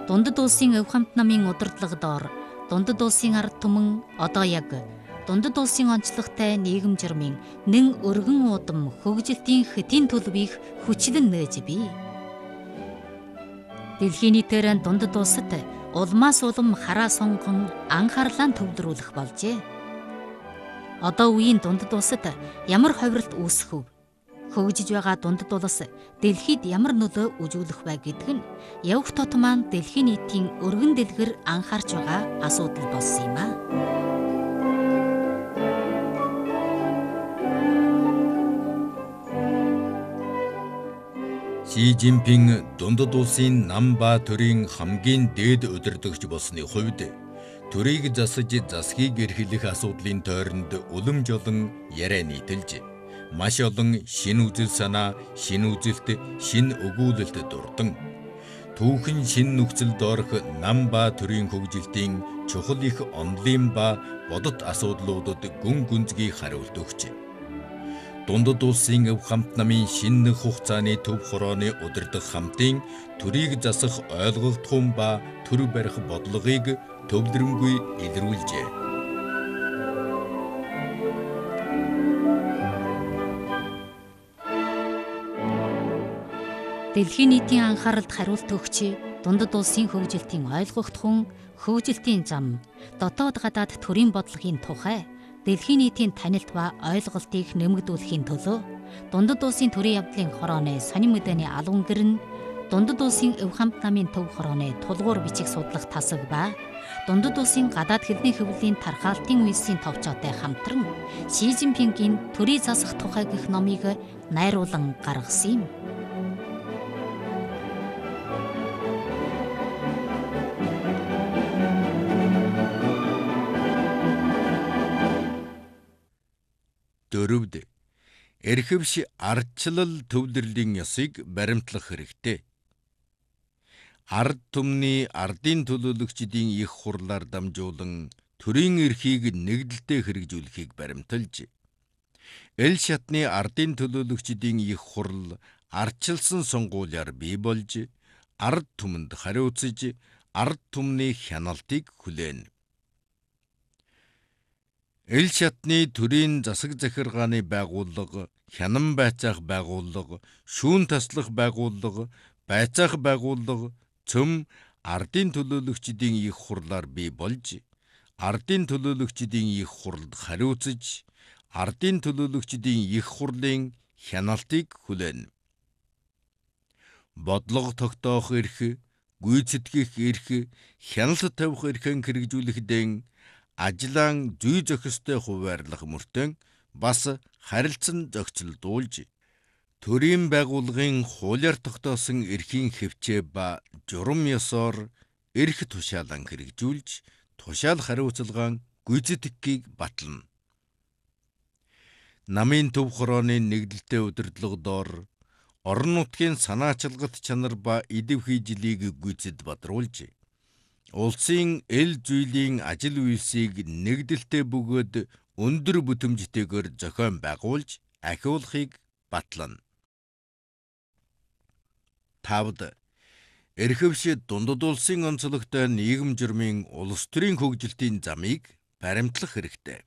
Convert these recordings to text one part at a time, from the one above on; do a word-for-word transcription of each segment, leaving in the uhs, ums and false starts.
Дундад улсын өв хамт намын удирдлага доор дундад улсын ард түмэн одоо яг дундад улсын онцлогтой нийгэм журмын нэн өргөн удам хөгжилтийн хэдийн төлөвийг хүчлэн нээж бий. Дэлхийн нийтээр дундад улсад улмаас улам хараа сонгон анхаарлаа төвлөрүүлэх болжээ. Одоо үеийн дундад улсад ямар ховиролт үүсэх вэ? Хөгжиж байгаа дундад улс дэлхийд ямар нөлөө үзүүлэх вэ гэдг нь явх тот маань дэлхийн нийтийн өргөн дэлгэр анхаарч байгаа асуудал болсон юм а. Ши Жинпинг дундад улсын нам ба төрийн хамгийн дээд удирдагч болсны хувьд төрийг засаж засгийг эрхлэх асуудлын тойронд улам жолон яриа нийтэлж маш олон шин үзэл санаа, шин үзэлт, шин өгүүлэлт дурдан түүхэн шин нөхцөлд орох нам ба төрийн хөгжилтийн чухал их онолын ба бодит асуудлуудад гүн гүнзгий хариулт өгч дундад улсын өв хамт намын шинэ хугацааны төв хорооны удирдах хамтын төрийг засах ойлголтхон ба төр барих бодлогыг төвлөрөнгүй илрүүлжээ. Дэлхийн нийтийн анхааралд хариулт өгч дундад улсын хөгжилтийн ойлгогдхон хөгжилтийн зам дотоод гадаад төрийн бодлогын тухай дэлхийн нийтийн танилт ба ойлголтыг нэмэгдүүлэхийн төлөө дундад улсын төрийн явдлын хорооны сонин мэдээний албан гэр нь дундад улсын өв хамт намын төв хорооны тулгуур бичих судлах тасаг ба дундад улсын гадаад хэлний хөвлийн тархаалтын үйлсийн товчоотой хамтран Ши Жинпингийн төрийг засах тухай гэх номыг найруулан гаргасан юм. Дөрөвд эрхэвш ардчлал төвлөрлийн ёсыг баримтлах хэрэгтэй. Ард түмний ардын төлөөлөгчдийн их хурлаар дамжуулан төрийн эрхийг нэгдэлтэй хэрэгжүүлэхийг баримталж, эл шатны ардын төлөөлөгчдийн их хурл ардчилсан сонгуулиар бий болж, ард түмэнд хариуцж, ард түмний хяналтыг хүлээнэ. Эл шатны төрийн засаг захиргааны байгууллага, хянан байцаах байгууллага, шүүн таслах байгууллага, байцаах байгууллага, цөм ардын төлөөлөгчдийн их хурлаар бий болж, ардын төлөөлөгчдийн их хурлд хариуцж, ардын төлөөлөгчдийн их хурлын хяналтыг хүлээнэ. Бодлого тогтоох эрх, гүйцэтгэх эрх, хяналт тавих эрхээ хэрэгжүүлэхдээ ажлаан зүй зохистой хуваарлах мөртөө бас харилцан зохицолдуулж, төрийн байгууллагын хуулиар тогтоосон эрхийн хэвчээ ба журам ёсоор эрх тушаалан хэрэгжүүлж, тушаал хариуцлагаан гүйцэтгэхийг батлана. Намын төв хорооны нэгдэлтэй удирдлага доор орон нутгийн санаачилгат чанар ба идэв хийжлийг гүйцэд бадруулж, улсын эл зүйлийн ажил үйлсийг нэгдэлтэй бөгөөд өндөр бүтэмжтэйгээр зохион байгуулж ахиулахыг батлана. Тавд эрхэвш дундад улсын онцлогтой нийгэм журмын улс төрийн хөгжилтийн замыг баримтлах хэрэгтэй.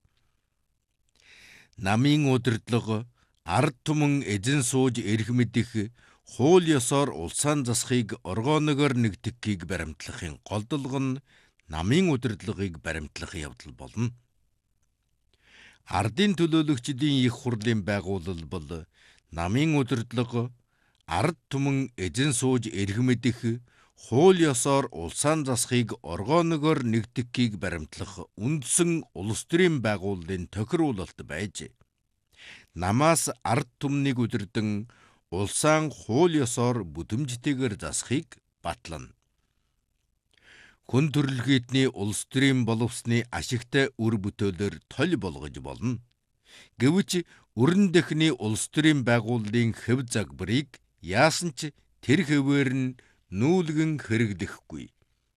Намын удирдлага ард түмэн эзэн сууж эрх мэдэх, хууль ёсоор улсаан засахыг оргооногоор нэгтгэхийг баримтлахын голдлого нь намын удирдлагыг баримтлах явдал болно. Ардын төлөөлөгчдийн их хурлын байгуулал бол намын удирдлага ард түмэн эзэн сууж эрх мэдэх, хууль ёсоор улсаан засахыг оргооногоор нэгтгэхийг баримтлах үндсэн улс төрийн байгууллын тохируулалт байж, намаас ард түмнийг удирдан улсаан хууль ёсоор бүтэмжтэйгээр засахыг батлана. Хүн төрөлхийдний улс төрийн боловсны ашигтай үр бүтээлээр тол болгож болно. Гэвч өрн дэхний улс төрийн байгууллын хэв загварыг яасан ч тэр хэвээр нь нүүлгэн хэрэглэхгүй.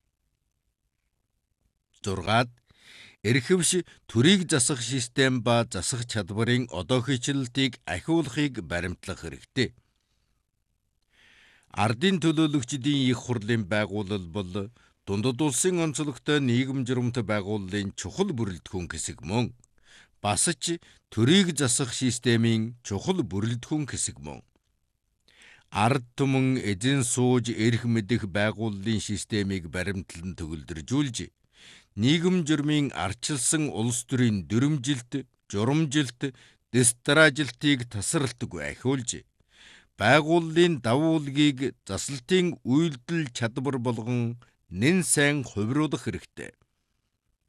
Зургаад эрхэвш төрийг засах систем ба засах чадварын одоохичлалтыг ахиулахыг баримтлах хэрэгтэй. Ардын төлөөлөгчдийн их хурлын байгууллал бол дундад улсын онцлогтой нийгэм журамт байгууллын чухал бүрэлдэхүүн хэсэг мөн. Бас ч төрийг засах системийн чухал бүрэлдэхүүн хэсэг мөн. Ард түмэн эзэн сууж эрх мэдэх байгууллын системийг баримтлан төгөлдржүүлж, нийгэм журмын арчилсан улс төрийн дүрмжилт, журамжилт, дистражлтыг тасралтгүй ахиулж, байгууллын давуулгийг заслалтын үйлдэл чадвар болгон нэн сайн хувируулах хэрэгтэй.